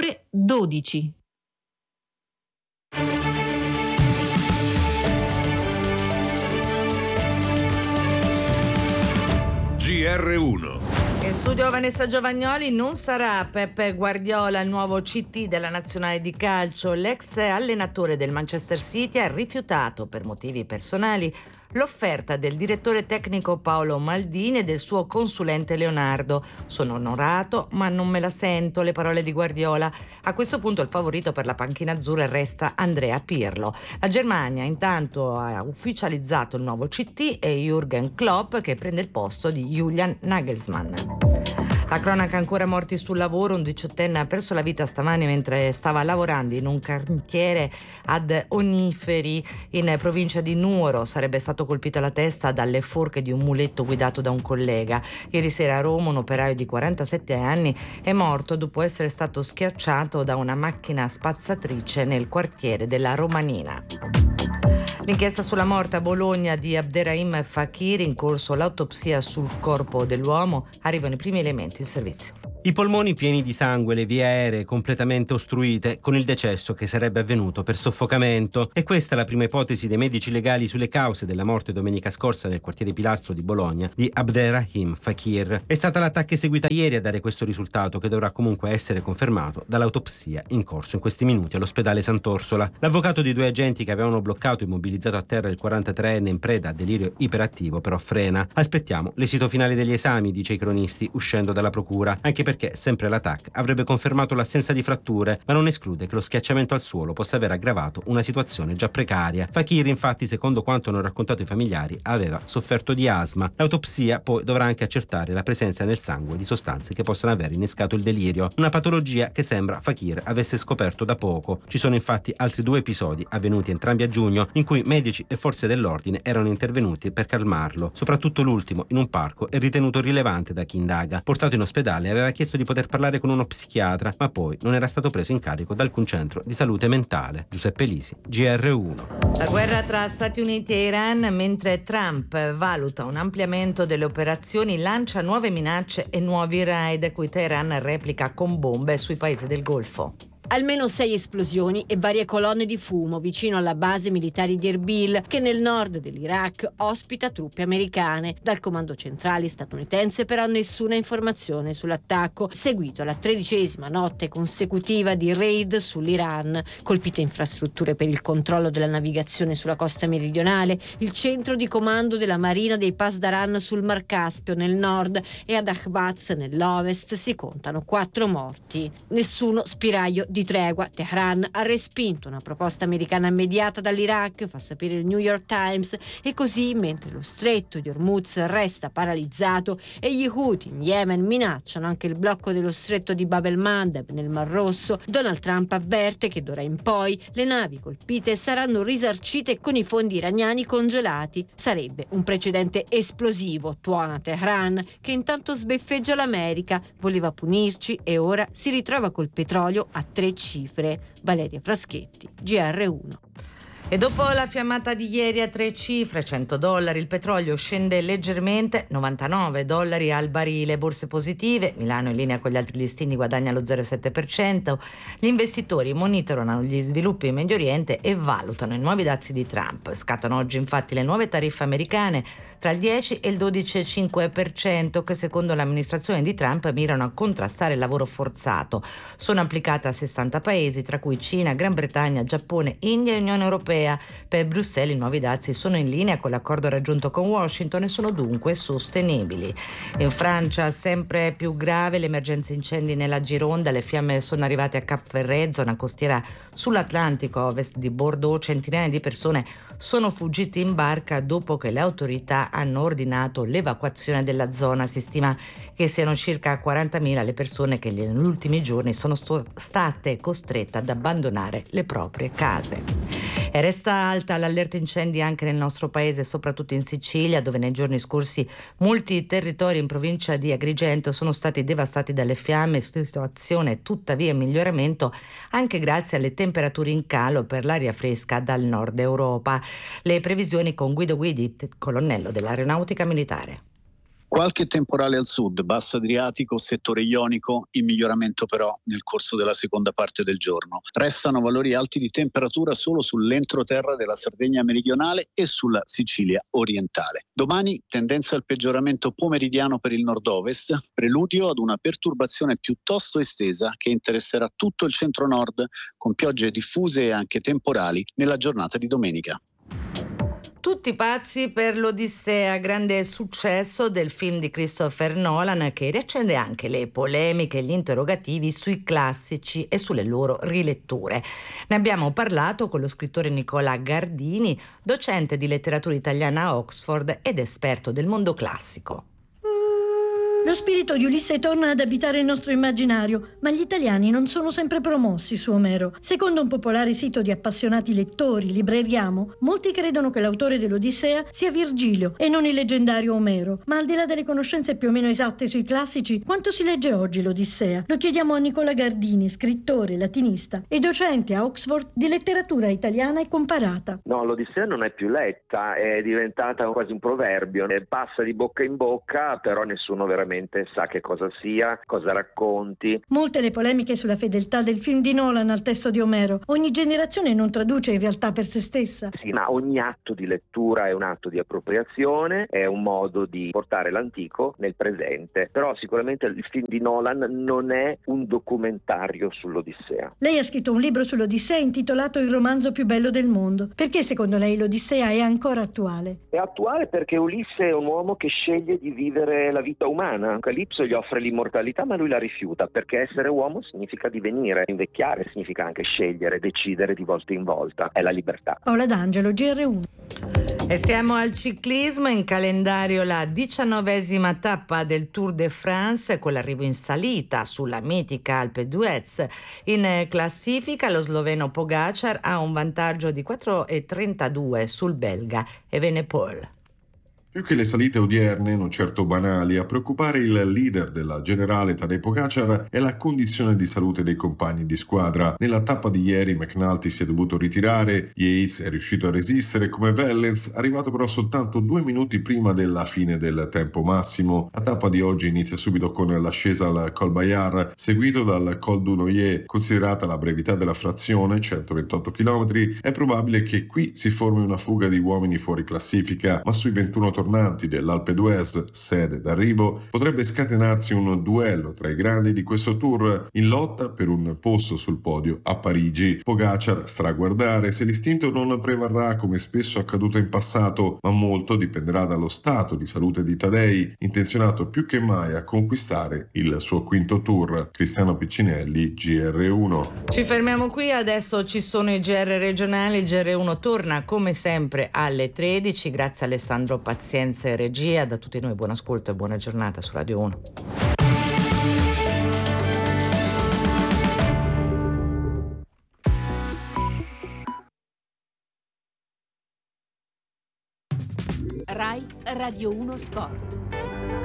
ore 12. GR1. In studio Vanessa Giovagnoli. Non sarà Pep Guardiola il nuovo CT della nazionale di calcio. L'ex allenatore del Manchester City ha rifiutato per motivi personali l'offerta del direttore tecnico Paolo Maldini e del suo consulente Leonardo. Sono onorato, ma non me la sento, le parole di Guardiola. A questo punto il favorito per la panchina azzurra resta Andrea Pirlo. La Germania intanto ha ufficializzato il nuovo CT e Jürgen Klopp che prende il posto di Julian Nagelsmann. La cronaca ancora morti sul lavoro. Un 18enne ha perso la vita stamani mentre stava lavorando in un cantiere ad Oniferi in provincia di Nuoro. Sarebbe stato colpito alla testa dalle forche di un muletto guidato da un collega. Ieri sera a Roma un operaio di 47 anni è morto dopo essere stato schiacciato da una macchina spazzatrice nel quartiere della Romanina. L'inchiesta sulla morte a Bologna di Abderrahim Fakir, in corso l'autopsia sul corpo dell'uomo, arrivano i primi elementi in servizio. I polmoni pieni di sangue, le vie aeree completamente ostruite, con il decesso che sarebbe avvenuto per soffocamento. E questa è la prima ipotesi dei medici legali sulle cause della morte domenica scorsa nel quartiere Pilastro di Bologna di Abderrahim Fakir. È stata l'attacco eseguita ieri a dare questo risultato, che dovrà comunque essere confermato dall'autopsia in corso in questi minuti all'ospedale Sant'Orsola. L'avvocato di 2 agenti che avevano bloccato e immobilizzato a terra il 43enne in preda a delirio iperattivo però frena. Aspettiamo l'esito finale degli esami, dice i cronisti, uscendo dalla procura, anche perché sempre l'attacco avrebbe confermato l'assenza di fratture, ma non esclude che lo schiacciamento al suolo possa aver aggravato una situazione già precaria. Fakir, infatti, secondo quanto hanno raccontato i familiari, aveva sofferto di asma. L'autopsia poi dovrà anche accertare la presenza nel sangue di sostanze che possano aver innescato il delirio, una patologia che sembra Fakir avesse scoperto da poco. Ci sono infatti altri 2 episodi avvenuti entrambi a giugno in cui medici e forze dell'ordine erano intervenuti per calmarlo. Soprattutto l'ultimo, in un parco, è ritenuto rilevante da chi indaga. Portato in ospedale aveva chiesto di poter parlare con uno psichiatra, ma poi non era stato preso in carico da alcun centro di salute mentale. Giuseppe Lisi, GR1. La guerra tra Stati Uniti e Iran, mentre Trump valuta un ampliamento delle operazioni, lancia nuove minacce e nuovi raid a cui Teheran replica con bombe sui paesi del Golfo. Almeno 6 esplosioni e varie colonne di fumo vicino alla base militare di Erbil, che nel nord dell'Iraq ospita truppe americane. Dal comando centrale statunitense però nessuna informazione sull'attacco, seguito alla 13ª notte consecutiva di raid sull'Iran. Colpite infrastrutture per il controllo della navigazione sulla costa meridionale, il centro di comando della Marina dei Pasdaran sul Mar Caspio nel nord e ad Ahvaz nell'ovest si contano 4 morti. Nessuno spiraglio di tregua. Teheran ha respinto una proposta americana immediata dall'Iraq, fa sapere il New York Times, e così mentre lo stretto di Hormuz resta paralizzato e gli Houthi in Yemen minacciano anche il blocco dello stretto di Bab el-Mandeb nel Mar Rosso, Donald Trump avverte che d'ora in poi le navi colpite saranno risarcite con i fondi iraniani congelati. Sarebbe un precedente esplosivo, tuona Teheran, che intanto sbeffeggia l'America, voleva punirci e ora si ritrova col petrolio a 3 cifre. Valeria Fraschetti, GR1. E dopo la fiammata di ieri a 3 cifre, $100, il petrolio scende leggermente, $99 al barile, borse positive, Milano in linea con gli altri listini guadagna lo 0,7%, gli investitori monitorano gli sviluppi in Medio Oriente e valutano i nuovi dazi di Trump. Scattano oggi infatti le nuove tariffe americane tra il 10 e il 12,5% che secondo l'amministrazione di Trump mirano a contrastare il lavoro forzato. Sono applicate a 60 paesi, tra cui Cina, Gran Bretagna, Giappone, India e Unione Europea. Per Bruxelles i nuovi dazi sono in linea con l'accordo raggiunto con Washington e sono dunque sostenibili. In Francia sempre più grave l'emergenza incendi nella Gironda, le fiamme sono arrivate a Cap Ferret, zona costiera sull'Atlantico a ovest di Bordeaux. Centinaia di persone sono fuggite in barca dopo che le autorità hanno ordinato l'evacuazione della zona. Si stima che siano circa 40.000 le persone che negli ultimi giorni sono state costrette ad abbandonare le proprie case. E resta alta l'allerta incendi anche nel nostro paese, soprattutto in Sicilia, dove nei giorni scorsi molti territori in provincia di Agrigento sono stati devastati dalle fiamme, situazione tuttavia in miglioramento anche grazie alle temperature in calo per l'aria fresca dal nord Europa. Le previsioni con Guido Guidi, colonnello dell'Aeronautica Militare. Qualche temporale al sud, basso Adriatico, settore ionico, in miglioramento però nel corso della seconda parte del giorno. Restano valori alti di temperatura solo sull'entroterra della Sardegna meridionale e sulla Sicilia orientale. Domani tendenza al peggioramento pomeridiano per il nord-ovest, preludio ad una perturbazione piuttosto estesa che interesserà tutto il centro-nord con piogge diffuse e anche temporali nella giornata di domenica. Tutti pazzi per l'Odissea, grande successo del film di Christopher Nolan, che riaccende anche le polemiche e gli interrogativi sui classici e sulle loro riletture. Ne abbiamo parlato con lo scrittore Nicola Gardini, docente di letteratura italiana a Oxford ed esperto del mondo classico. Lo spirito di Ulisse torna ad abitare il nostro immaginario, ma gli italiani non sono sempre promossi su Omero. Secondo un popolare sito di appassionati lettori, Libreriamo, molti credono che l'autore dell'Odissea sia Virgilio e non il leggendario Omero. Ma al di là delle conoscenze più o meno esatte sui classici, quanto si legge oggi l'Odissea? Lo chiediamo a Nicola Gardini, scrittore, latinista e docente a Oxford di letteratura italiana e comparata. No, l'Odissea non è più letta, è diventata quasi un proverbio, passa di bocca in bocca, però nessuno veramente sa che cosa sia, cosa racconti. Molte le polemiche sulla fedeltà del film di Nolan al testo di Omero. Ogni generazione non traduce in realtà per se stessa. Sì, ma ogni atto di lettura è un atto di appropriazione, è un modo di portare l'antico nel presente. Però sicuramente il film di Nolan non è un documentario sull'Odissea. Lei ha scritto un libro sull'Odissea intitolato Il romanzo più bello del mondo. Perché secondo lei l'Odissea è ancora attuale? È attuale perché Ulisse è un uomo che sceglie di vivere la vita umana. Calipso gli offre l'immortalità, ma lui la rifiuta, perché essere uomo significa divenire, invecchiare significa anche scegliere, decidere di volta in volta, è la libertà. Paola D'Angelo, GR1. E siamo al ciclismo, in calendario la 19ª tappa del Tour de France con l'arrivo in salita sulla mitica Alpe d'Huez. In classifica lo sloveno Pogacar ha un vantaggio di 4,32 sul belga Evenepoel. Più che le salite odierne, non certo banali, a preoccupare il leader della generale Tadej Pogacar è la condizione di salute dei compagni di squadra. Nella tappa di ieri McNulty si è dovuto ritirare, Yates è riuscito a resistere come Wellens, arrivato però soltanto 2 minuti prima della fine del tempo massimo. La tappa di oggi inizia subito con l'ascesa al Col Bayard, seguito dal Col du Noyer. Considerata la brevità della frazione, 128 km, è probabile che qui si formi una fuga di uomini fuori classifica, ma sui 21 tornanti dell'Alpe d'Huez, sede d'arrivo, potrebbe scatenarsi un duello tra i grandi di questo tour in lotta per un posto sul podio a Parigi. Pogacar starà a guardare se l'istinto non prevarrà come spesso accaduto in passato, ma molto dipenderà dallo stato di salute di Tadej, intenzionato più che mai a conquistare il suo quinto tour. Cristiano Piccinelli, GR1. Ci fermiamo qui, adesso ci sono i GR regionali. Il GR1 torna come sempre alle 13. Grazie a Alessandro Pazienza e regia. Da tutti noi buon ascolto e buona giornata su Radio 1. Rai Radio 1 Sport.